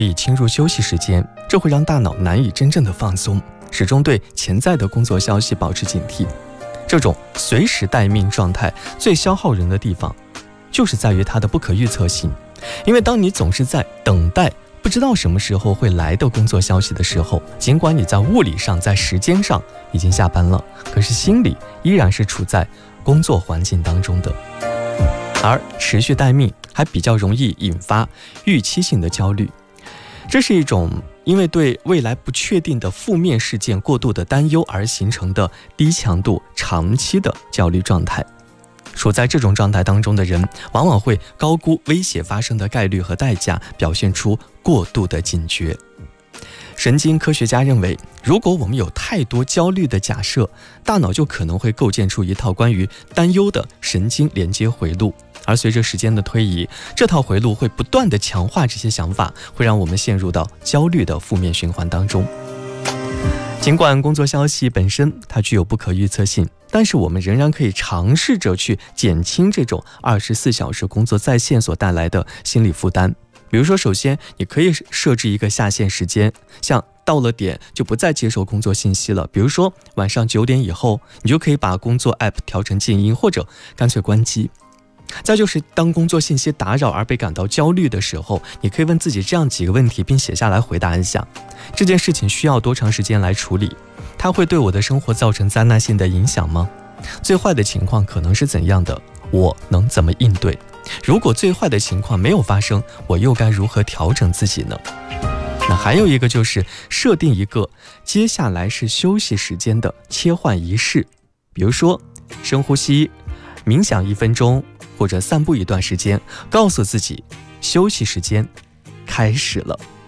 已侵入休息时间，这会让大脑难以真正的放松，始终对潜在的工作消息保持警惕。这种随时待命状态最消耗人的地方，就是在于它的不可预测性。因为当你总是在等待不知道什么时候会来的工作消息的时候，尽管你在物理上在时间上已经下班了，可是心里依然是处在工作环境当中的。而持续待命还比较容易引发预期性的焦虑，这是一种因为对未来不确定的负面事件过度的担忧而形成的低强度长期的焦虑状态。处在这种状态当中的人，往往会高估威胁发生的概率和代价，表现出过度的警觉。神经科学家认为，如果我们有太多焦虑的假设，大脑就可能会构建出一套关于担忧的神经连接回路，而随着时间的推移，这套回路会不断地强化这些想法，会让我们陷入到焦虑的负面循环当中。尽管工作消息本身它具有不可预测性，但是我们仍然可以尝试着去减轻这种24小时工作在线所带来的心理负担。比如说，首先你可以设置一个下线时间，像到了点就不再接受工作信息了，比如说晚上9点以后，你就可以把工作 app 调成静音，或者干脆关机。再就是当工作信息打扰而被感到焦虑的时候，你可以问自己这样几个问题，并写下来回答一下。这件事情需要多长时间来处理？它会对我的生活造成灾难性的影响吗？最坏的情况可能是怎样的？我能怎么应对？如果最坏的情况没有发生，我又该如何调整自己呢？那还有一个就是设定一个接下来是休息时间的切换仪式，比如说深呼吸、冥想1分钟，或者散步一段时间，告诉自己休息时间开始了。